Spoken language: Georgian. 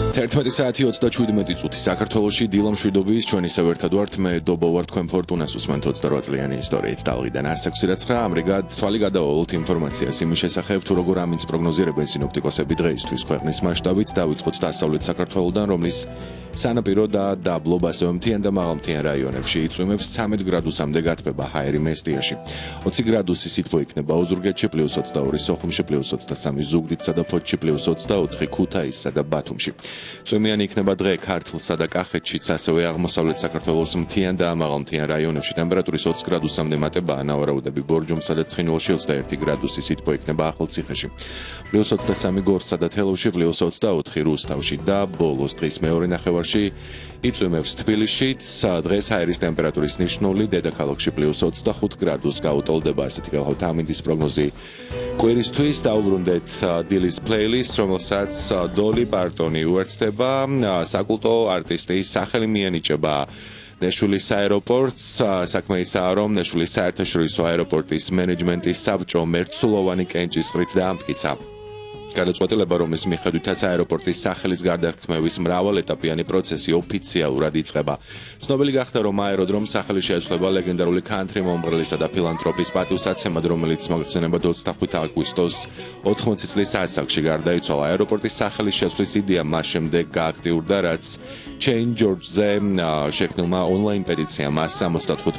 11 საათი 37 წუთი საქართველოში დილა მშვიდობის ჩვენ ისევ ერთად ვართ მე დობო ვარ თქვენ ფორტუნას უსმენთ 28 წლიანი ისტორიით ტალღიდან 106.9 ამრიგად თვალი გადავალთ ინფორმაციას იმის შესახებ თუ როგორ ამინც პროგნოზირებენ სინოპტიკოსები დღეისთვის ქვეყნის მასშტაბით დავიწყოთ დასავლეთ საქართველოდან რომლის სანაპირო და დაბლობ ასევე მთიან და მაღალმთიან რაიონებში იწვიმებს 13 გრადუსამდე გათბება ჰაერი მესტიაში 20 გრადუსი სითბო იქნება ოზურგეთში +22 სოხუმში +23 ზუგდიდსა და ფოთში +24 ქუთაისსა და ბათუმში წვიმიანი იქნება დღე ქართლსა და კახეთშიც ასევე აღმოსავლეთ საქართველოს მთიან და მაღალმთიან რაიონებში ტემპერატურის 20 გრადუსამდე მატებაა ნავარაუდები ბორჯომსა და ცხინვალში 21 გრადუსი სითბო იქნება ახალციხეში +23 გორსა და თელავში +24 რუსთავში და ბოლოს დღის მეორე ნახევარში იწვიმებს თბილისშიც დღეს ჰაერის ტემპერატურის ნიშნული დედაქალაქში +25 გრადუს გაუტოლდება ასეთი გახლავთ ამინდის პროგნოზი კვირისთვის დაუბრუნდეთ დილის პლეილისტ რომელსაც დოლი პარტონი უერთდება საკულტო არტისტის სახელი მიენიჭება ნეშვილის აეროპორტს საქმე ისაა რომ ნეშვილის საერთაშორისო აეროპორტის მენეჯმენტის საბჭომ ერთსულოვანი კენჭისყრით დაამტკიცა გადაწყვეტილება რომლის მიხედვითაც აეროპორტის სახელის გარდაქმევის მრავალეტაპიანი პროცესი ოფიციალურად იწყება. ცნობილი გახდა რომ აეროდრომს სახელი შეეცვლება ლეგენდარული ქანთრი მომღერლისა და ფილანთროპის პატივსაცემად რომელიც მოიხსენება 25 აგვისტოს 80 წლის ასაკში გარდაიცვალა აეროპორტის სახელის შეცვლის იდეა მას შემდეგ გააქტიურდა რაც Change.org-ზე შექმნილმა ონლაინ პეტიციამ 175